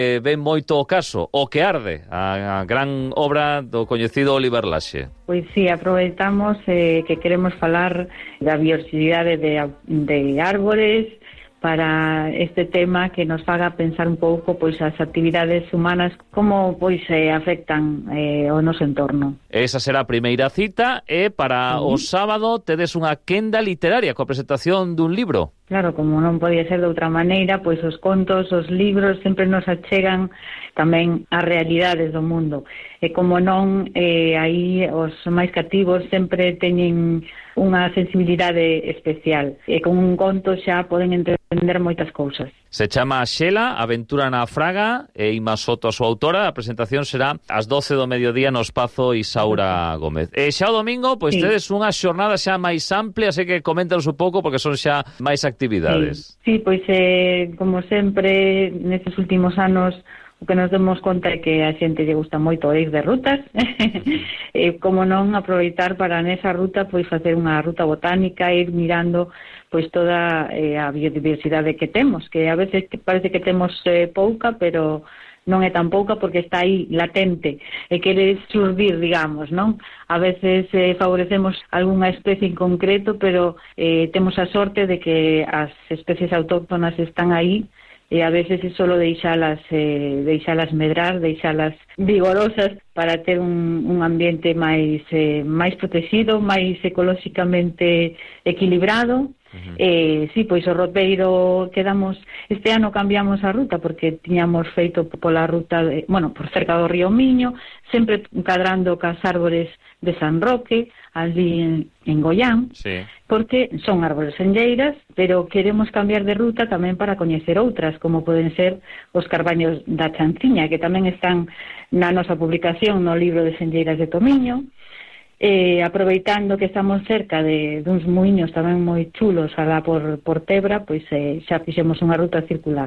ven moito o caso, O que arde, a gran obra do coñecido Oliver Laxe. Pois sí, aproveitamos que queremos falar da biodiversidade de árbores para este tema que nos faga pensar un pouco pois as actividades humanas como pois afectan o noso entorno. Esa será a primeira cita e para o sábado tedes unha quenda literaria coa presentación dun libro. Claro, como non podía ser de outra maneira, pois os contos, os libros sempre nos achegan tamén as realidades do mundo. E como non, aí os máis cativos sempre teñen unha sensibilidade especial. E con un conto xa poden entender moitas cousas. Se chama Xela, Aventura na Fraga, e Ima Soto a súa autora. A presentación será ás 12 do mediodía no Espazo Isaura Gómez. E xa o domingo, pois tedes unha xornada xa máis amplia, así que coméntanos un pouco, porque son xa máis actividades. Sí, pois como sempre, nestes últimos anos, o que nos demos conta é que a xente lle gusta moito ir de rutas. E como non aproveitar para nesa ruta pois facer unha ruta botánica, ir mirando pois toda a biodiversidade que temos, que a veces parece que temos pouca, pero non é tan pouca porque está aí latente e quere surdir, digamos, non? A veces favorecemos algunha especie en concreto, pero temos a sorte de que as especies autóctonas están aí. E a veces é solo deixalas medrar, deixalas vigorosas para ter un ambiente máis protegido, máis ecolóxicamente equilibrado. Sí, pois o roteiro quedamos, este ano cambiamos a ruta porque tiñamos feito pola ruta, por cerca do río Miño, sempre cadrando cas árbores de San Roque, ali en Goián, sí, porque son árbores senlleiras, pero queremos cambiar de ruta tamén para coñecer outras, como poden ser os carbaños da Chanciña, que tamén están na nosa publicación no libro de Senlleiras de Tomiño. Aproveitando que estamos cerca duns muiños tamén moi chulos alá por Tebra, pois xa fixemos unha ruta circular.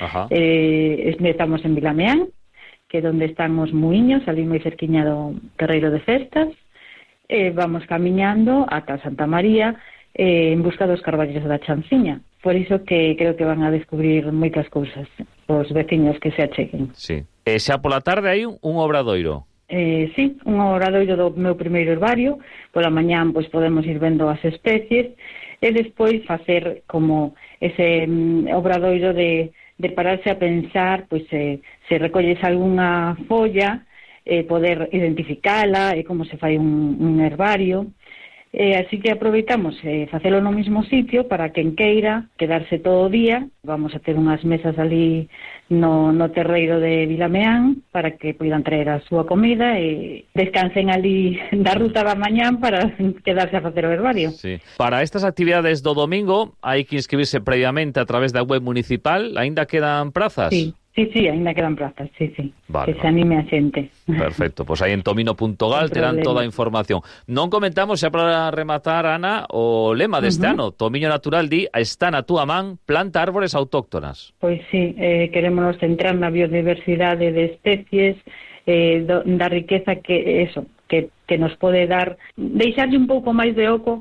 Estamos en Vilameán, que é onde están os muiños, ali moi cerquiña do terreiro de festas. Vamos camiñando ata Santa María en busca dos carballos da Chanciña. Por iso que creo que van a descubrir moitas cousas os veciños que se acheguen. Sí. Xa pola tarde hai un obradoiro. Sí, un obradoiro do meu primeiro herbario. Pola mañán pois podemos ir vendo as especies e despois facer como ese obradoiro de pararse a pensar, pois se recolles algunha folla, poder identificala e como se fai un herbario. Así que aproveitamos facelo no mesmo sitio para quen queira quedarse todo o día. Vamos a ter unhas mesas ali no terreiro de Vilameán para que poidan traer a súa comida e descansen ali da ruta da mañán para quedarse a facer o herbario. Sí. Para estas actividades do domingo hai que inscribirse previamente a través da web municipal. Aínda quedan prazas? Sí, ainda quedan plazas, sí. Vale, que se anime a xente. Perfecto, pois aí en tomino.gal terán toda a información. Non comentamos, xa para rematar, Ana, o lema deste ano. Tomiño Natural di, está na túa man, planta árbores autóctonas. Pois sí, queremos centrar na biodiversidade de especies, da riqueza que nos pode dar, deixarlle un pouco máis de oco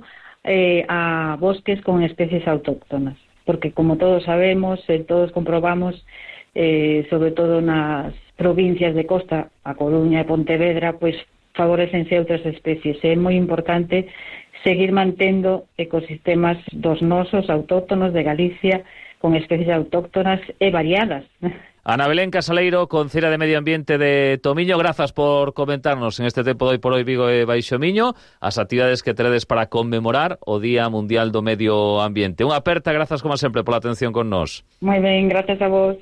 a bosques con especies autóctonas. Porque, como todos sabemos, todos comprobamos, sobre todo nas provincias de costa, a Coruña e Pontevedra, pois favorecense outras especies. É moi importante seguir mantendo ecosistemas dos nosos autóctonos de Galicia con especies autóctonas e variadas. Ana Belén Casaleiro, concelleira de Medio Ambiente de Tomiño, grazas por comentarnos en este tempo de Hoy por Hoy Vigo e Baixo Miño as actividades que teredes para conmemorar o Día Mundial do Medio Ambiente. Unha aperta, grazas como sempre pola atención con nós. Moi ben, grazas a vos.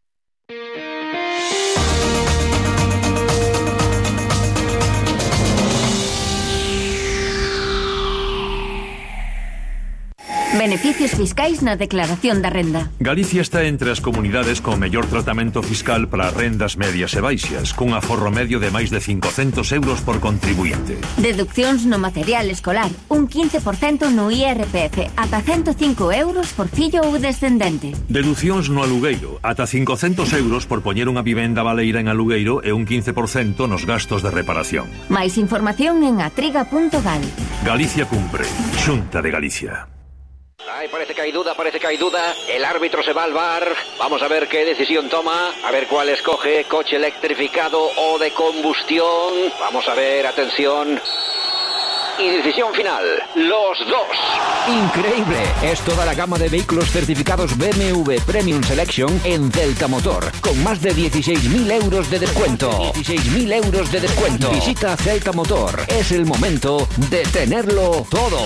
Beneficios fiscais na declaración da renda. Galicia está entre as comunidades con mellor tratamento fiscal para rendas medias e baixas, cun aforro medio de máis de 500 euros por contribuinte. Deduccións no material escolar, un 15% no IRPF, ata 105 euros por fillo ou descendente. Deducións no alugueiro, ata 500 euros por poñer unha vivenda baleira en alugueiro e un 15% nos gastos de reparación. Máis información en atriga.gal. Galicia cumpre. Xunta de Galicia. Ay, parece que hay duda. El árbitro se va al VAR. Vamos a ver qué decisión toma. A ver cuál escoge. Coche electrificado o de combustión. Vamos a ver, atención. Y decisión final, los dos. Increíble, es toda la gama de vehículos certificados BMW Premium Selection en Celta Motor, con más de 16.000 euros de descuento. 16.000 euros de descuento. Visita Celta Motor, es el momento de tenerlo todo.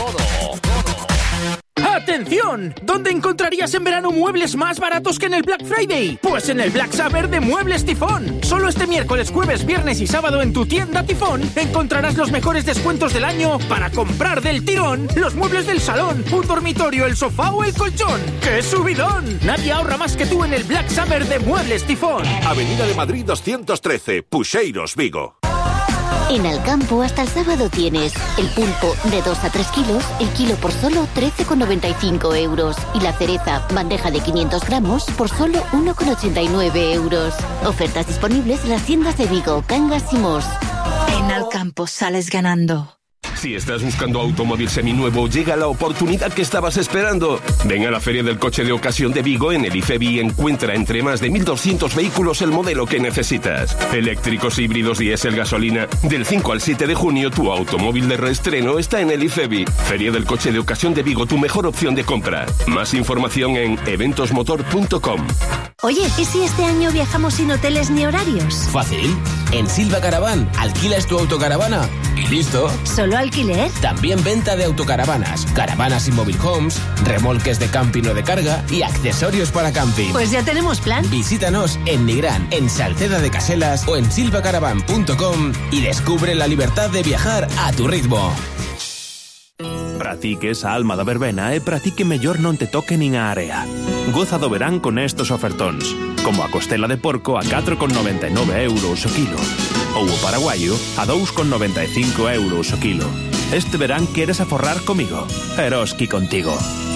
¡Atención! ¿Dónde encontrarías en verano muebles más baratos que en el Black Friday? Pues en el Black Summer de Muebles Tifón. Solo este miércoles, jueves, viernes y sábado en tu tienda Tifón encontrarás los mejores descuentos del año para comprar del tirón los muebles del salón, un dormitorio, el sofá o el colchón. ¡Qué subidón! Nadie ahorra más que tú en el Black Summer de Muebles Tifón. Avenida de Madrid 213, Puxeiros, Vigo. En Alcampo hasta el sábado tienes el pulpo de 2 a 3 kilos, el kilo por solo 13,95 euros. Y la cereza, bandeja de 500 gramos, por solo 1,89 euros. Ofertas disponibles en las tiendas de Vigo, Cangas y Mos. En Alcampo sales ganando. Si estás buscando automóvil seminuevo, llega la oportunidad que estabas esperando. Ven a la Feria del Coche de Ocasión de Vigo en el IFEBI y encuentra entre más de 1.200 vehículos el modelo que necesitas. Eléctricos, híbridos, diésel, gasolina. Del 5 al 7 de junio, tu automóvil de reestreno está en el IFEBI. Feria del Coche de Ocasión de Vigo, tu mejor opción de compra. Más información en eventosmotor.com. Oye, ¿y si este año viajamos sin hoteles ni horarios? Fácil. En Silva Caravan, alquilas tu autocaravana y listo. ¿Solo alquiler? También venta de autocaravanas, caravanas y mobile homes, remolques de camping o de carga y accesorios para camping. Pues ya tenemos plan. Visítanos en Nigrán, en Salceda de Caselas o en silvacaravan.com y descubre la libertad de viajar a tu ritmo. Pratique esa alma da verbena e pratique mellor non te toque nin a area. Goza do verán con estos ofertóns, como a costela de porco a 4,99 euros o kilo, ou o paraguayo a 2,95 euros o kilo. Este verán queres aforrar comigo, Eroski contigo.